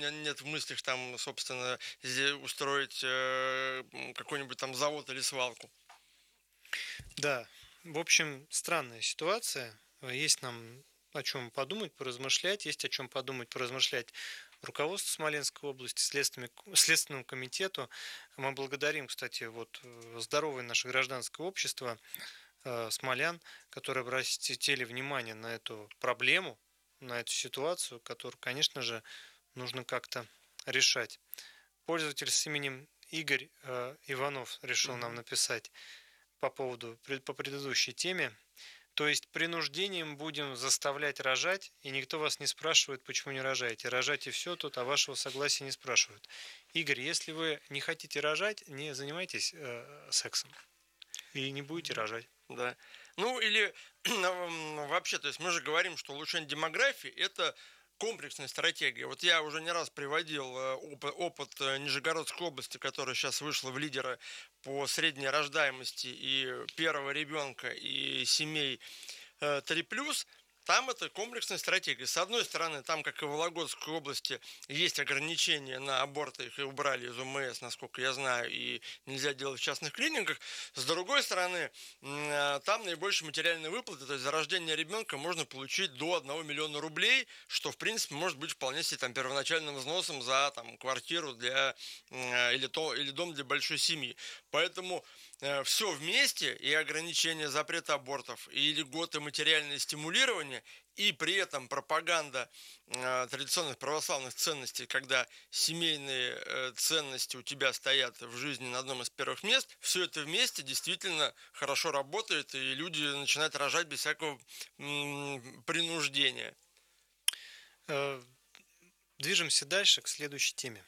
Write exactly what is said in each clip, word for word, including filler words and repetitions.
не- нет в мыслях там, собственно, зе- устроить э, м, какой-нибудь там завод или свалку. Да, в общем, странная ситуация. Э, Есть нам о чем подумать, поразмышлять, есть о чем подумать, поразмышлять руководству Смоленской области, следственному, Следственному комитету. Мы благодарим, кстати, вот э, здоровое наше гражданское общество, э, смолян, которые обратили внимание на эту проблему, на эту ситуацию, которую, конечно же, нужно как-то решать. Пользователь с именем Игорь э, Иванов решил нам Мгм. написать по поводу, пред- по предыдущей теме. То есть принуждением будем заставлять рожать, и никто вас не спрашивает, почему не рожаете. Рожать и все тут, а вашего согласия не спрашивают. Игорь, если вы не хотите рожать, не занимайтесь э, сексом и не будете Мгм. рожать. Да. Ну или м, вообще, то есть мы же говорим, что улучшение демографии – это комплексная стратегия. Вот я уже не раз приводил э, опыт, опыт э, Нижегородской области, которая сейчас вышла в лидеры по средней рождаемости и первого ребенка, и семей э, три плюс. Там это комплексная стратегия. С одной стороны, там, как и в Вологодской области, есть ограничения на аборты, их и убрали из ОМС, насколько я знаю, и нельзя делать в частных клиниках. С другой стороны, м, там наибольшие материальные выплаты, то есть за рождение ребенка можно получить до одного миллиона рублей, что, в принципе, может быть вполне себе там, первоначальным взносом за там, квартиру для, м, или, то, или дом для большой семьи. Поэтому все вместе, и ограничение запрета абортов, и льготы материальное стимулирование, и при этом пропаганда э, традиционных православных ценностей, когда семейные э, ценности у тебя стоят в жизни на одном из первых мест, все это вместе действительно хорошо работает, и люди начинают рожать без всякого м, принуждения. Э, Движемся дальше к следующей теме.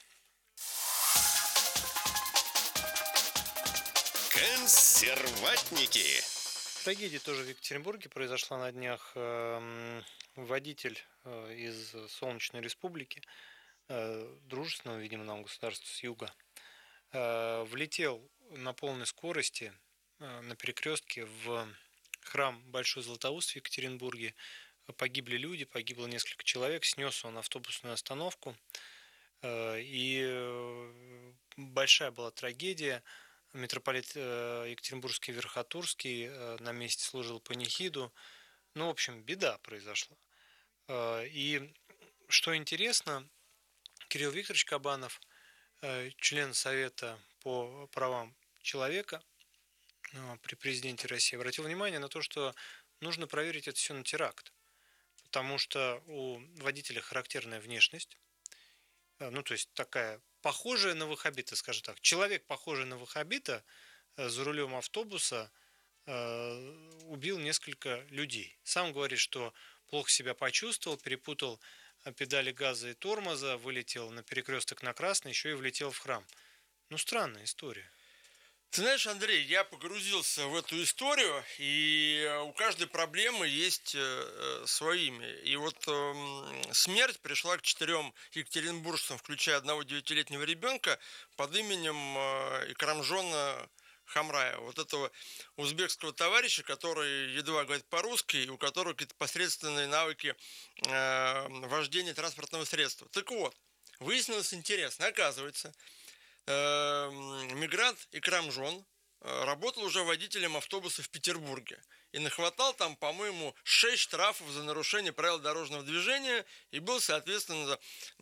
Консерватники. Трагедия тоже в Екатеринбурге произошла на днях. Эм, Водитель э, из Солнечной Республики, э, дружественного, видимо, нам государства с юга, э, влетел на полной скорости э, на перекрестке в храм Большой Златоуст в Екатеринбурге. Погибли люди, погибло несколько человек, снес он автобусную остановку. Э, И э, большая была трагедия. Митрополит э, Екатеринбургский Верхотурский э, на месте служил панихиду. Ну, в общем, беда произошла. Э, И что интересно, Кирилл Викторович Кабанов, э, член Совета по правам человека э, при президенте России, обратил внимание на то, что нужно проверить это все на теракт. Потому что у водителя характерная внешность, э, ну, то есть такая похожая на ваххабита, скажем так. Человек, похожий на ваххабита, э, за рулем автобуса э, убил несколько людей. Сам говорит, что плохо себя почувствовал, перепутал э, педали газа и тормоза, вылетел на перекресток на красный, еще и влетел в храм. Ну, странная история. Ты знаешь, Андрей, я погрузился в эту историю, и у каждой проблемы есть э, э, свое имя. И вот эм, смерть пришла к четырем екатеринбуржцам, включая одного девятилетнего ребенка, под именем э, Икрамжона Хамрая, вот этого узбекского товарища, который едва говорит по-русски, и у которого какие-то посредственные навыки э, вождения транспортного средства. Так вот, выяснилось интересно, оказывается, э, мигрант Икрамжон э, работал уже водителем автобуса в Петербурге и нахватал там, по-моему, шесть штрафов за нарушение правил дорожного движения и был, соответственно,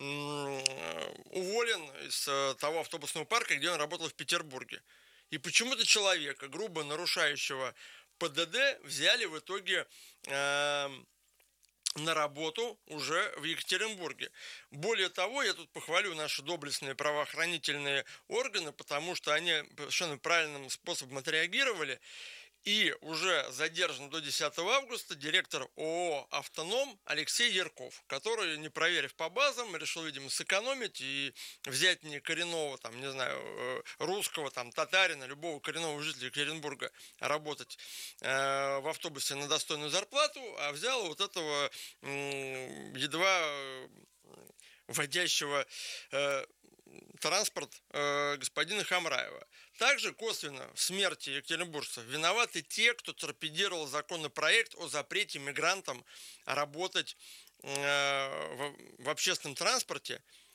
уволен из э, того автобусного парка, где он работал в Петербурге. И почему-то человека, грубо нарушающего ПДД, взяли в итоге э, на работу уже в Екатеринбурге. Более того, я тут похвалю наши доблестные правоохранительные органы, потому что они совершенно правильным способом отреагировали. И уже задержан до десятого августа директор ООО «Автоном» Алексей Ярков, который, не проверив по базам, решил, видимо, сэкономить и взять не коренного, там, не знаю, русского, там, татарина, любого коренного жителя Екатеринбурга работать э, в автобусе на достойную зарплату, а взял вот этого э, едва водящего э, транспорт э, господина Хамраева. Также косвенно в смерти екатеринбуржцев виноваты те, кто торпедировал законопроект о запрете мигрантам работать э, в, в общественном транспорте